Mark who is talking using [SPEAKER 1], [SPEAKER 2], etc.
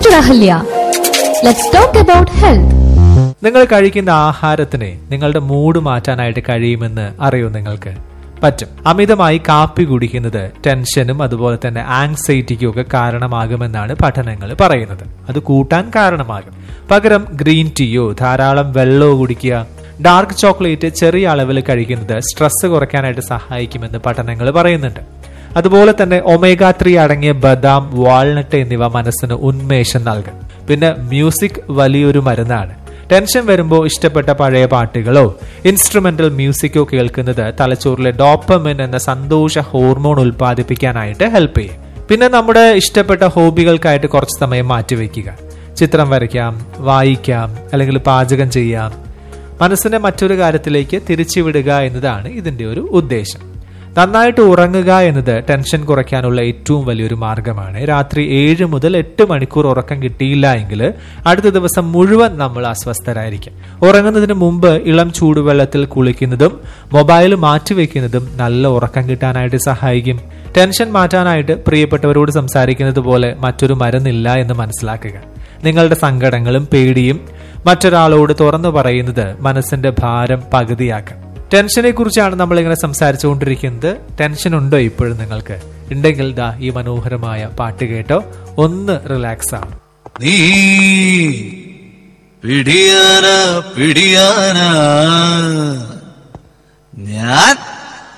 [SPEAKER 1] Dr. Ahalya. Let's talk about health.
[SPEAKER 2] നിങ്ങൾ കഴിക്കുന്ന ആഹാരത്തിന് നിങ്ങളുടെ മൂഡ് മാറ്റാനായിട്ട് കഴിയുമെന്ന് അറിയോ നിങ്ങൾക്ക്? പറ്റും. അമിതമായി കാപ്പി കുടിക്കുന്നത് ടെൻഷനും അതുപോലെ തന്നെ ആങ്സൈറ്റിക്കും ഒക്കെ കാരണമാകുമെന്നാണ് പഠനങ്ങൾ പറയുന്നത്. അത് കൂട്ടാൻ കാരണമാകും. പകരം ഗ്രീൻ ടീയോ ധാരാളം വെള്ളമോ കുടിക്കുക. ഡാർക്ക് ചോക്ലേറ്റ് ചെറിയ അളവിൽ കഴിക്കുന്നത് സ്ട്രെസ് കുറയ്ക്കാനായിട്ട് സഹായിക്കുമെന്ന് പഠനങ്ങൾ പറയുന്നുണ്ട്. അതുപോലെ തന്നെ ഒമേഗ 3 അടങ്ങിയ ബദാം, വാൾനട്ട് എന്നിവ മനസ്സിന് ഉന്മേഷം നൽകും. പിന്നെ മ്യൂസിക് വലിയൊരു മരുന്നാണ്. ടെൻഷൻ വരുമ്പോൾ ഇഷ്ടപ്പെട്ട പഴയ പാട്ടുകളോ ഇൻസ്ട്രുമെന്റൽ മ്യൂസിക്കോ കേൾക്കുന്നത് തലച്ചോറിലെ ഡോപ്പമിൻ എന്ന സന്തോഷ ഹോർമോൺ ഉൽപ്പാദിപ്പിക്കാനായിട്ട് ഹെൽപ്പ് ചെയ്യും. പിന്നെ നമ്മുടെ ഇഷ്ടപ്പെട്ട ഹോബികൾക്കായിട്ട് കുറച്ച് സമയം മാറ്റിവെക്കുക. ചിത്രം വരയ്ക്കാം, വായിക്കാം, അല്ലെങ്കിൽ പാചകം ചെയ്യാം. മനസ്സിനെ മറ്റൊരു കാര്യത്തിലേക്ക് തിരിച്ചുവിടുക എന്നതാണ് ഇതിന്റെ ഒരു ഉദ്ദേശം. നന്നായിട്ട് ഉറങ്ങുക എന്നത് ടെൻഷൻ കുറയ്ക്കാനുള്ള ഏറ്റവും വലിയൊരു മാർഗമാണ്. രാത്രി 7 മുതൽ 8 മണിക്കൂർ ഉറക്കം കിട്ടിയില്ല എങ്കിൽ അടുത്ത ദിവസം മുഴുവൻ നമ്മൾ അസ്വസ്ഥരായിരിക്കും. ഉറങ്ങുന്നതിന് മുമ്പ് ഇളം ചൂടുവെള്ളത്തിൽ കുളിക്കുന്നതും മൊബൈൽ മാറ്റിവെക്കുന്നതും നല്ല ഉറക്കം കിട്ടാനായിട്ട് സഹായിക്കും. ടെൻഷൻ മാറ്റാനായിട്ട് പ്രിയപ്പെട്ടവരോട് സംസാരിക്കുന്നത് പോലെ മറ്റൊരു മരുന്നില്ല എന്ന് മനസ്സിലാക്കുക. നിങ്ങളുടെ സങ്കടങ്ങളും പേടിയും മറ്റൊരാളോട് തുറന്നു പറയുന്നത് മനസ്സിന്റെ ഭാരം പകുതിയാക്കാം. ടെൻഷനെ കുറിച്ചാണ് നമ്മൾ ഇങ്ങനെ സംസാരിച്ചുകൊണ്ടിരിക്കുന്നത്. ടെൻഷൻ ഉണ്ടോ ഇപ്പോഴും നിങ്ങൾക്ക്? ഉണ്ടെങ്കിൽ ദാ ഈ മനോഹരമായ പാട്ട് കേട്ടോ, ഒന്ന് റിലാക്സ് ആവും.
[SPEAKER 3] നീ പിടിയാന പിടിയാന ഞാൻ